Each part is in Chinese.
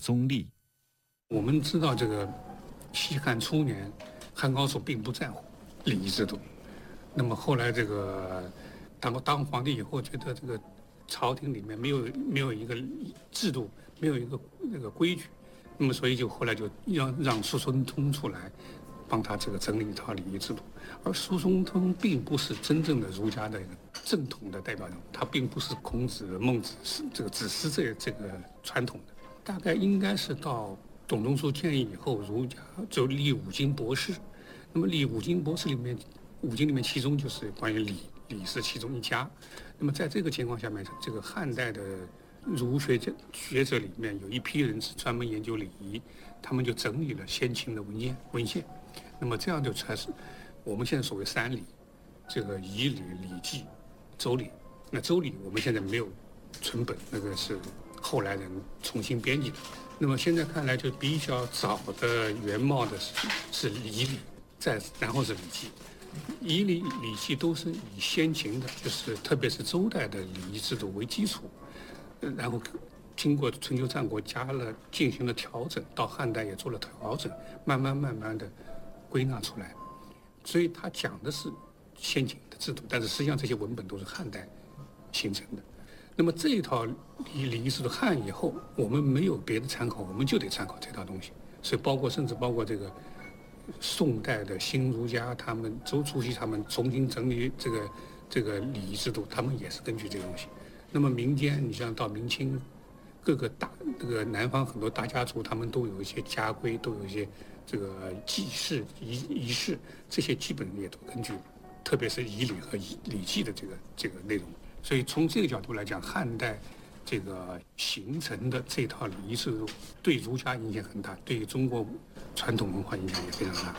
宗立。 我们知道这个西汉初年，汉高祖并不在乎礼仪制度。那么后来这个当皇帝以后，觉得这个朝廷里面没有一个制度，没有一个那个规矩，那么所以就后来就让苏孙通出来，帮他这个整理一套礼仪制度。而苏孙通并不是真正的儒家的一个正统的代表人物，他并不是孔子、孟子这个子思这个传统的，大概应该是到董仲舒建议以后，儒家就立五经博士。那么立五经博士里面，五经里面其中就是关于礼是其中一家。那么在这个情况下面，这个汉代的儒学者里面有一批人是专门研究礼仪，他们就整理了先秦的文献。那么这样就才是我们现在所谓三礼，这个仪礼、礼记、周礼。那周礼我们现在没有存本，那个是后来人重新编辑的。那么现在看来，就比较早的原貌的是仪礼，然后是礼记。仪礼、礼记都是以先秦的，就是特别是周代的礼仪制度为基础，然后经过春秋战国进行了调整，到汉代也做了调整，慢慢的归纳出来。所以他讲的是先秦的制度，但是实际上这些文本都是汉代形成的。那么这一套礼仪制度汉以后，我们没有别的参考，我们就得参考这套东西。所以甚至包括这个宋代的新儒家，他们周初期他们重新整理这个礼仪制度，他们也是根据这个东西。那么民间，你像到明清，这个南方很多大家族，他们都有一些家规，都有一些这个祭祀仪式，这些基本也都根据，特别是仪礼和礼记的这个内容。所以从这个角度来讲，汉代这个形成的这套礼仪制度对儒家影响很大，对中国传统文化影响也非常大。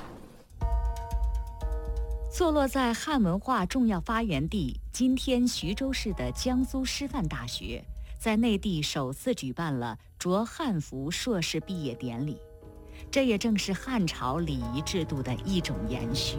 坐落在汉文化重要发源地今天徐州市的江苏师范大学，在内地首次举办了着汉服硕士毕业典礼，这也正是汉朝礼仪制度的一种延续。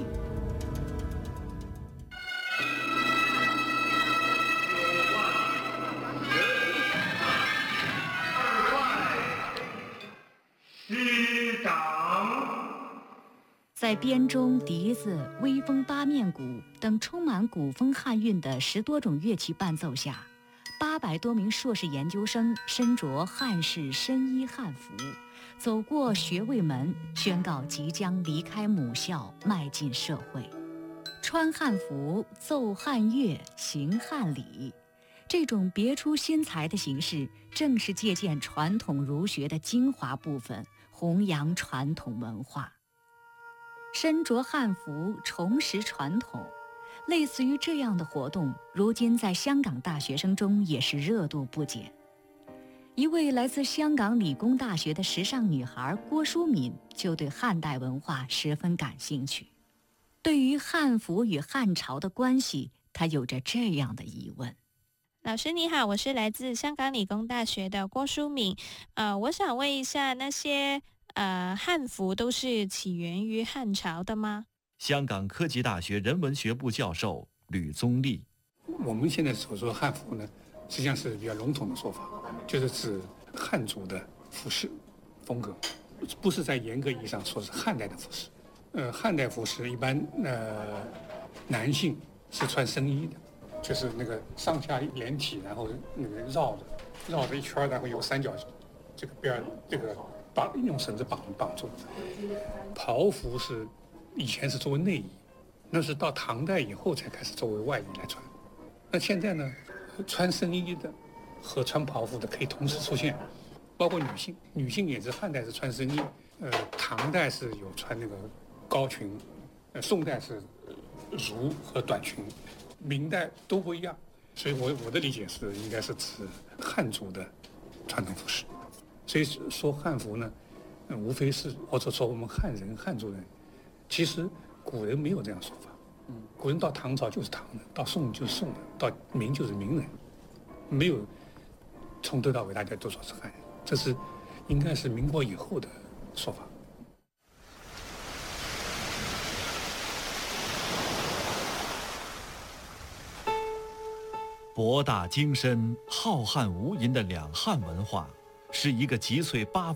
在编钟、笛子、微风八面鼓等充满古风汉韵的10多种乐器伴奏下，800多名硕士研究生身着汉式深衣汉服，走过学位门，宣告即将离开母校，迈进社会。穿汉服、奏汉乐、行汉礼，这种别出心裁的形式，正是借鉴传统儒学的精华部分，弘扬传统文化。身着汉服，重拾传统，类似于这样的活动，如今在香港大学生中也是热度不减。一位来自香港理工大学的时尚女孩郭淑敏就对汉代文化十分感兴趣。对于汉服与汉朝的关系，她有着这样的疑问。 老师你好，我是来自香港理工大学的郭淑敏。我想问一下，那些汉服都是起源于汉朝的吗？ 香港科技大学人文学部教授吕宗立。 我们现在所说的汉服呢，实际上是比较笼统的说法，就是指汉族的服饰风格，不是在严格意义上说是汉代的服饰。汉代服饰一般男性是穿僧衣的，就是那个上下连体，然后那个绕着一圈，然后有三角这个边这个用绳子绑住。袍服是以前是作为内衣，那是到唐代以后才开始作为外衣来穿。那现在呢，穿僧衣的和穿袍服的可以同时出现，包括女性也是汉代是穿僧衣，唐代是有穿那个高裙，宋代是襦和短裙，明代都不一样。所以我的理解是，应该是指汉族的传统服饰。所以说汉服呢，无非是或者说我们汉族人，其实古人没有这样说法。古人到唐朝就是唐人，到宋就是宋人，到明就是明人，没有从头到尾大家都说是汉人，这是应该是民国以后的说法。 博大精深、浩瀚无垠的两汉文化，是一个集萃八